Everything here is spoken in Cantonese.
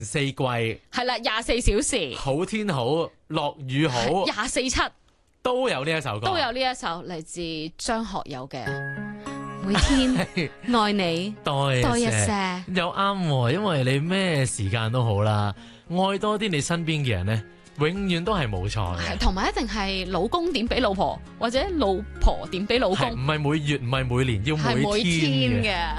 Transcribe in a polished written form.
四季係啦，24小時， 好天好，落雨好， 24/7 都有呢一首歌， 都有呢一首嚟自張學友嘅每天愛你多多一些些。 又啱喎，因為你咩時間都好啦，愛多啲你身邊嘅人咧，永遠都係冇錯嘅。 係，同埋一定係老公點俾老婆，或者老婆點俾老公， 係唔係每月唔係每年要係每每天嘅。 天嘅。